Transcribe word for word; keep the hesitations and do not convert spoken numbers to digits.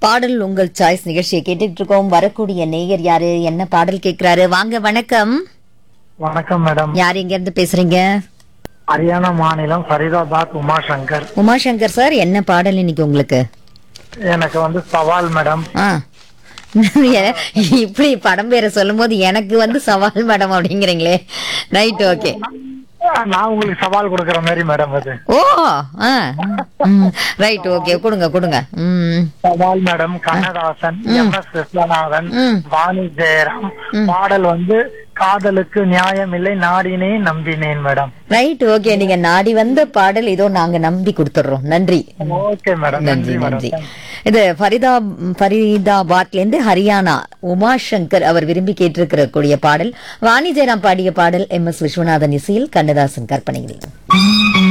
பாடல் உங்கள் சாய்ஸ் நிகழ்ச்சியை கேட்டுட்டு இருக்கோம். வரக்கூடிய நேயர் யாரு, என்ன பாடல் கேக்குறாரு? வாங்க, வணக்கம். வணக்கம் மேடம். யார், எங்க இருந்து பேசுறீங்க? ஹரியானா மாநிலம் ஃபரிதாபாத் உமாசங்கர். உமாசங்கர் சார், என்ன பாடல் இன்னைக்கு உங்களுக்கு? எனக்கு வந்து சவால் மேடம். ஆ இப்படி படம் பேரை சொல்லும் போது எனக்கு வந்து சவால் மேடம் அப்படிங்கிறீங்களே. Right, okay. நான் உங்களுக்கு சவால் கொடுக்கற மாதிரி மேடம் அது. ஓ, ரைட், ஓகே, கொடுங்க கொடுங்க. ம் சவால் madam. Kannadasan, M S Viswanathan, ம். வாணி ஜெயராம். பாடல் வந்து காதலுக்கு நியாயம் இல்லை நாடினேன் நம்பினேன் மேடம். Right, okay. நீங்க நாடி வந்த பாடல் இதோ நாங்க நம்பி கொடுத்துடுறோம். நன்றி. Okay madam. நன்றி நன்றி நன்றி. மேடம். இது ஃபரிதா ஃபரிதாபாத்ல இருந்து ஹரியானா உமாசங்கர் அவர் விரும்பி கேட்டிருக்கிற கூடிய பாடல். வாணி ஜெயராம் பாடிய பாடல், எம் எஸ் விஸ்வநாதன் இசையில், கண்ணதாசன் கற்பனையில்.